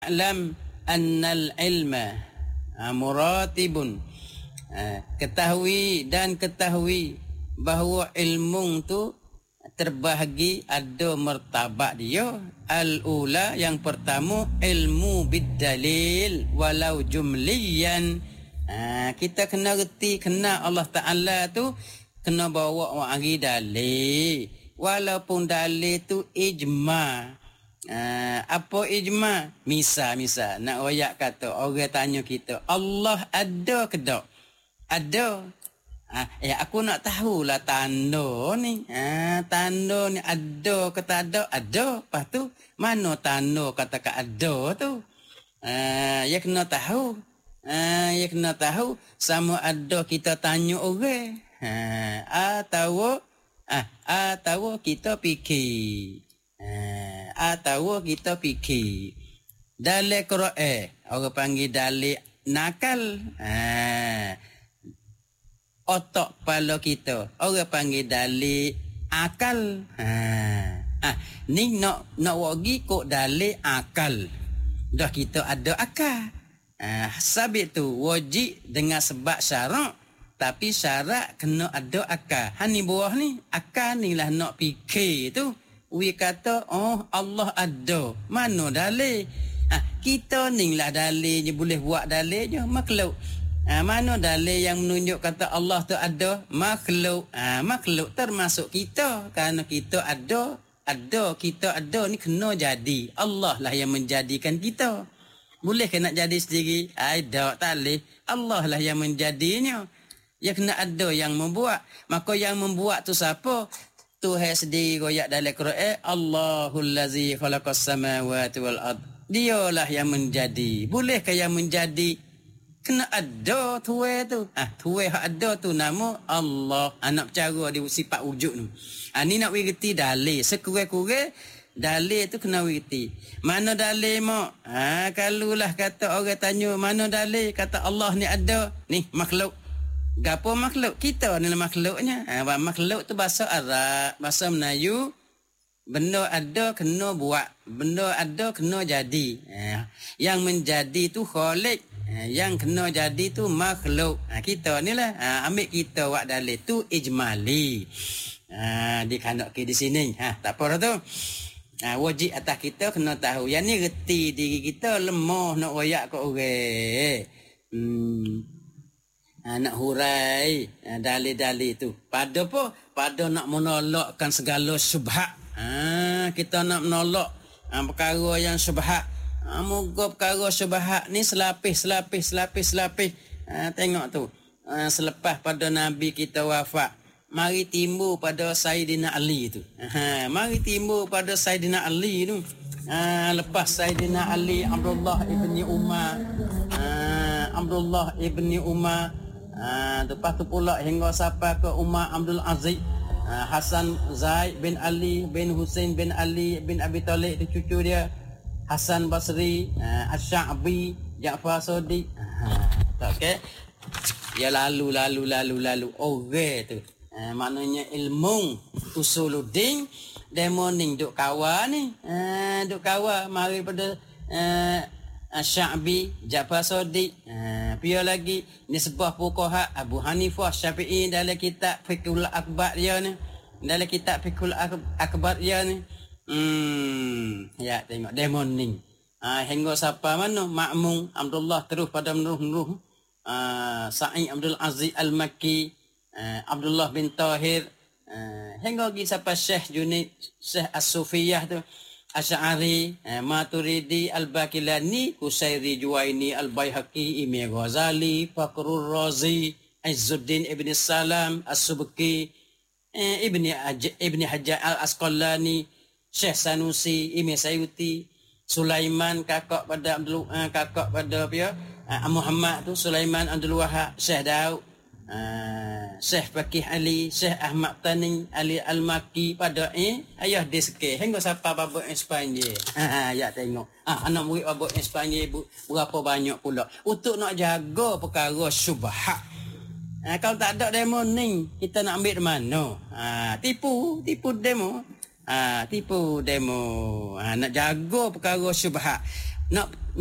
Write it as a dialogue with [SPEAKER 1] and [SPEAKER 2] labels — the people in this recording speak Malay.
[SPEAKER 1] Alam annal ilma muratibun. Ketahui bahawa ilmu tu terbahagi, ada martabat dia. Al-ula, yang pertama, ilmu bid-dalil walau jumliyan. Kita kena reti, kena Allah Ta'ala tu kena bawa mari dalil, walaupun dalil tu ijma'. Apa ijma'? Misal nak royak kata, orang tanya kita, Allah ada ke tak? Ada. Aku nak tahulah tanda ni. Tanda ni ada ke tak ada? Ada. Lepas tu mana tanda katakan ada tu? Ya kena tahu. Ya kena tahu sama ada kita tanya orang. Atau kita fikir. Atau kita fikir. Dalil Quran, orang panggil dalil nakal. Otak kepala kita, orang panggil dalil akal. Ni nak wagi kok dalil akal. Dah kita ada akal. Sabit tu wajib dengan sebab syarak, tapi syarat kena ada akal. Ni buah ni, akal ni lah nak fikir tu. We kata, oh Allah ada. Mana dalil? Kita ni lah dalil je, boleh buat dalil je, makhluk. Mana dalil yang menunjuk kata Allah tu ada? Makhluk. Makhluk termasuk kita. Kerana kita ada, kita ada ni kena jadi. Allah lah yang menjadikan kita. Boleh ke nak jadi sendiri? Tak boleh. Allah lah yang menjadinya. Ya kena ada yang membuat. Maka yang membuat tu siapa? Tuhan sendiri royak dalam Quran, Allahul ladzi khalaqas samawati wal ard. Dialah yang menjadi. Bolehkah yang menjadi? Kena ada Tuhan tu. Tuhan hak ada tu nama Allah. Nak bercara dia sifat wujud tu. Ni nak wirti dalil. Sekurang-kurang dalil tu kena wirti. Mana dalil mak? Kalau lah kata orang tanya mana dalil, kata Allah ni ada. Ni makhluk. Gapo makhluk? Kita ni makhluknya. Makhluk tu bahasa Arab, bahasa Melayu. Benda ada kena buat, benda ada kena jadi. Yang menjadi tu khalik, yang kena jadi tu makhluk. Kita ni lah. Ambil kita buat dalil tu ijmali. Dikanak di sini. Tak apa dah tu. Wajib atas kita kena tahu. Yang ni reti diri kita lemah nak royak ke orang. Nak hurai dalil-dalil tu. Pada apa? Pada nak menolakkan segala syubhat. Kita nak menolak perkara yang syubhat. Moga perkara syubhat ni selapis. Tengok tu. Selepas pada Nabi kita wafat, mari timbul pada Sayyidina Ali tu. Mari timbul pada Sayyidina Ali tu. Lepas Sayyidina Ali, Abdullah ibni Umar. Lepas tu pula hingga sampai ke Umar Abdul Aziz, Hasan Zaid bin Ali bin Husain bin Ali bin Abi Talib, itu cucu dia. Hasan Basri, Asy-Sya'bi, Ja'far Sadiq. Okey. Ya lalu. Orang tu. Maknanya ilmu usuluddin demoning duk kawan ni. Duk kawan mari pada Sya'bi, Ja'far Sadiq. Pia lagi nisbah fuqaha Abu Hanifah, Syafi'i dalam kitab Fiqhul Akbar dia ni. Dalam kitab Fiqhul Akbar dia ni. Ya tengok demoning. Hingga siapa mana? Ma'mun Abdullah terus pada menuruh. Sa'id Abdul Aziz Al-Makki, Abdullah bin Tahir. Hingga lagi siapa Syekh Junaid, Syekh As-Sufiyah tu. Asy'ari, Maturidi, Al-Baqilani, Husairi, Juwaini, Al-Baihaqi, Imam Ghazali, Fakhrur Razi, Izzuddin Ibn Salam, As-Subki, Ibni Hajar Al-Asqalani, Syekh Sanusi, Imam Sayuti, Sulaiman kakak pada Muhammad tu, Sulaiman Abdul Wahab, Syekh Daud, Syekh Fakih Ali, Syekh Ahmad Taning Ali Al-Maki pada ayah dia sikit hingga siapa babak Espanyol. Ya tengok. Anak murid babak Espanyol berapa banyak pula untuk nak jaga perkara syubhat. Kalau tak ada demo ni, kita nak ambil di mana? Tipu demo. Nak jaga perkara syubhat. nak